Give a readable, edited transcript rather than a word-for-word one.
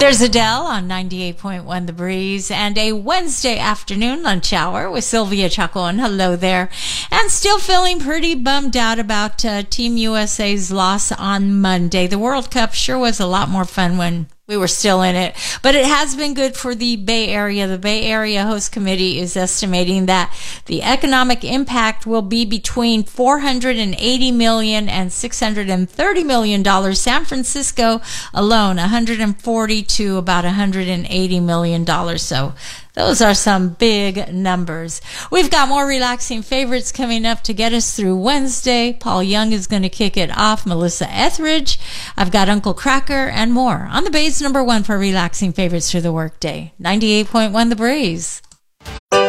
There's Adele on 98.1 The Breeze, and a Wednesday afternoon lunch hour with Sylvia Chacon. Hello there. And still feeling pretty bummed out about Team USA's loss on Monday. The World Cup sure was a lot more fun when we were still in it, but it has been good for the Bay Area. The Bay Area Host Committee is estimating that the economic impact will be between $480 million and $630 million. San Francisco alone, $140 to about $180 million. So those are some big numbers. We've got more relaxing favorites coming up to get us through Wednesday. Paul Young is going to kick it off. Melissa Etheridge. I've got Uncle Cracker and more on the Bay's number one for relaxing favorites through the workday. 98.1 The Breeze.